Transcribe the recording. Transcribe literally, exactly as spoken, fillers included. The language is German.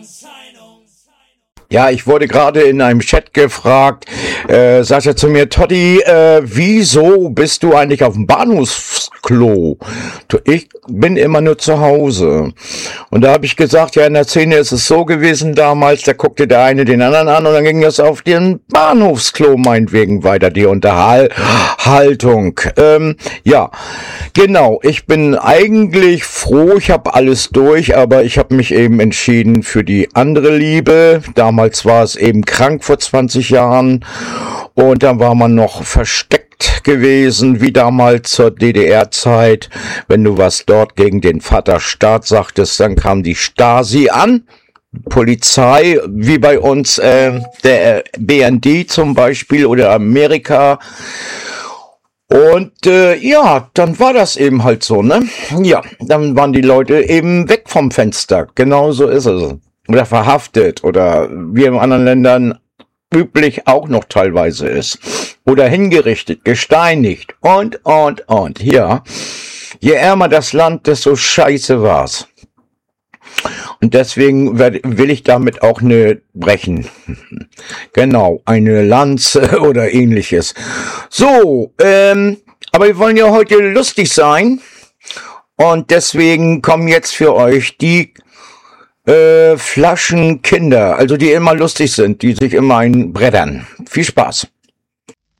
Ja, ich wurde gerade in einem Chat gefragt, äh, sagt er zu mir, Totti, äh, wieso bist du eigentlich auf dem Bahnhofsklo? Du, ich bin immer nur zu Hause. Und da habe ich gesagt, ja, in der Szene ist es so gewesen damals, da guckte der eine den anderen an und dann ging das auf den Bahnhofsklo meinetwegen weiter, die Unterhaltung. Ähm, ja, genau, ich bin eigentlich froh, ich habe alles durch, aber ich habe mich eben entschieden für die andere Liebe. Damals Damals war es eben krank vor zwanzig Jahren und dann war man noch versteckt gewesen, wie damals zur D D R-Zeit. Wenn du was dort gegen den Vaterstaat sagtest, dann kam die Stasi an. Polizei, wie bei uns äh, der B N D zum Beispiel oder Amerika. Und äh, ja, dann war das eben halt so, ne? Ja, dann waren die Leute eben weg vom Fenster. Genau so ist es. Oder verhaftet oder wie in anderen Ländern üblich auch noch teilweise ist. Oder hingerichtet, gesteinigt und, und, und. Ja, je ärmer das Land, desto scheiße war's. Und deswegen will ich damit auch eine brechen. Genau, eine Lanze oder ähnliches. So, ähm, aber wir wollen ja heute lustig sein. Und deswegen kommen jetzt für euch die Äh, Flaschenkinder, also die immer lustig sind, die sich immer einbrettern. Viel Spaß.